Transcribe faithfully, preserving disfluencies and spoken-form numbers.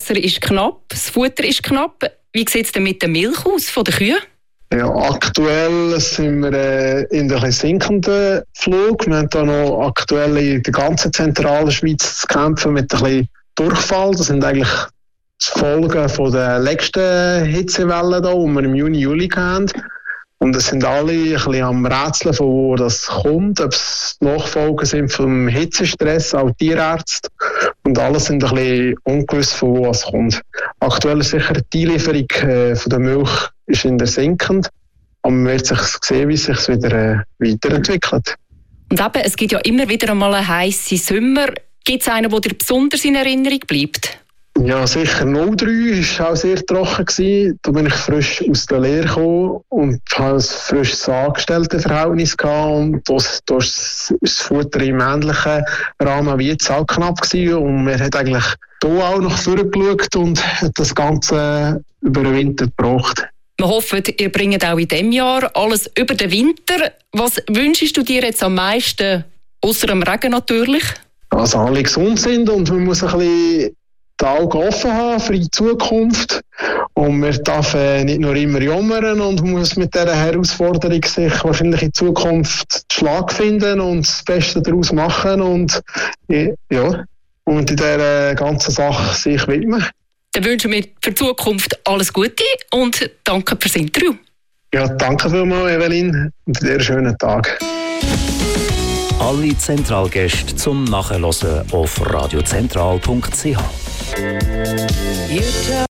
Wasser ist knapp, das Futter ist knapp. Wie sieht es denn mit der Milch aus von den Kühen? Ja, aktuell sind wir äh, in einem sinkenden Flug. Wir haben da noch aktuell in der ganzen zentralen Schweiz zu kämpfen mit ein bisschen Durchfall. Das sind eigentlich die Folgen von der letzten Hitzewelle, da, die wir im Juni, Juli hatten. Und es sind alle ein bisschen am Rätseln, von wo das kommt. Ob es Nachfolgen sind vom Hitzestress, auch Tierärzte. Und alles sind ein bisschen ungewiss, von wo es kommt. Aktuell ist sicher die Einlieferung äh, von der Milch ist in der sinkend. Aber man wird sich sehen, wie es sich wieder äh, weiterentwickelt. Und eben, es gibt ja immer wieder einmal einen heissen Sommer. Gibt es einen, der dir besonders in Erinnerung bleibt? Ja, sicher null drei war auch sehr trocken gewesen. Da bin ich frisch aus der Lehre gekommen und hatte ein frisches Angestelltenverhältnis gehabt. Und das, das, das Futter im ähnlichen Rahmen wie jetzt auch knapp gewesen. Und man hat eigentlich hier auch noch vorgeschaut und hat das Ganze über den Winter gebracht. Wir hoffen, ihr bringt auch in diesem Jahr alles über den Winter. Was wünschst du dir jetzt am meisten, außer dem Regen natürlich? Dass alle gesund sind und man muss ein bisschen die Augen offen haben für die Zukunft. Und man darf äh, nicht nur immer jammern und muss mit dieser Herausforderung sich wahrscheinlich in Zukunft den Schlag finden und das Beste daraus machen und, ja, und in dieser ganzen Sache sich widmen. Dann wünschen wir für die Zukunft alles Gute und danke fürs Interview. Ja, danke vielmals, Evelyn, und einen schönen Tag. Alle Zentralgäste zum Nachhören auf radiozentral punkt c h.